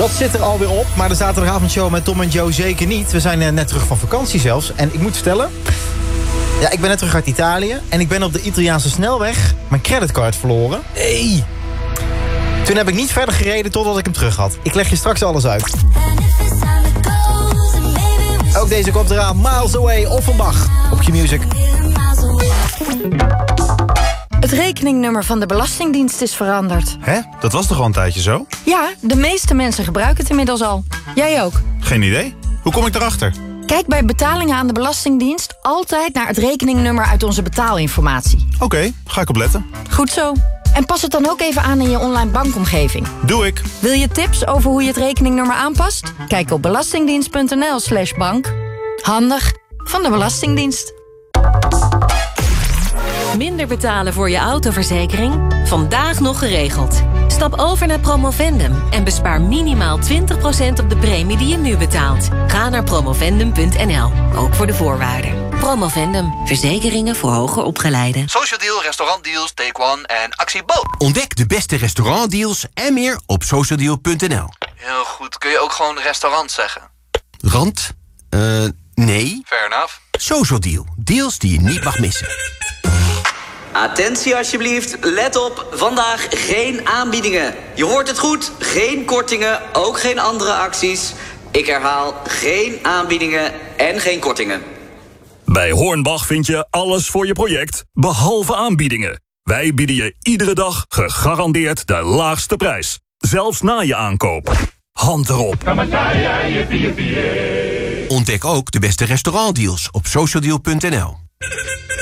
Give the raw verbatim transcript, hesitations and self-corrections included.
Dat zit er alweer op, maar de zaterdagavondshow met Tom en Joe zeker niet. We zijn uh, net terug van vakantie zelfs. En ik moet vertellen, ja, ik ben net terug uit Italië. En ik ben op de Italiaanse snelweg mijn creditcard verloren. Hey. Toen heb ik niet verder gereden totdat ik hem terug had. Ik leg je straks alles uit. Ook deze komt eraan, Miles Away, Offenbach op Q-Music. Het rekeningnummer van de Belastingdienst is veranderd. Hè? Dat was toch al een tijdje zo? Ja, de meeste mensen gebruiken het inmiddels al. Jij ook. Geen idee. Hoe kom ik erachter? Kijk bij betalingen aan de Belastingdienst altijd naar het rekeningnummer uit onze betaalinformatie. Oké, okay, ga ik opletten. Goed zo. En pas het dan ook even aan in je online bankomgeving. Doe ik. Wil je tips over hoe je het rekeningnummer aanpast? Kijk op belastingdienst.nl slash bank. Handig van de Belastingdienst. Minder betalen voor je autoverzekering? Vandaag nog geregeld. Stap over naar Promovendum en bespaar minimaal twintig procent op de premie die je nu betaalt. Ga naar promovendum punt n l, ook voor de voorwaarden. Promovendum, verzekeringen voor hoger opgeleiden. Social Deal, restaurantdeals, Take One en Actie Bo. Ontdek de beste restaurantdeals en meer op socialdeal punt n l. Heel goed, kun je ook gewoon restaurant zeggen? Rand? Uh, nee. Fair enough. Social Deal, deals die je niet mag missen. Attentie alsjeblieft, let op, vandaag geen aanbiedingen. Je hoort het goed, geen kortingen, ook geen andere acties. Ik herhaal, geen aanbiedingen en geen kortingen. Bij Hornbach vind je alles voor je project, behalve aanbiedingen. Wij bieden je iedere dag gegarandeerd de laagste prijs. Zelfs na je aankoop. Hand erop. Ontdek ook de beste restaurantdeals op socialdeal punt n l.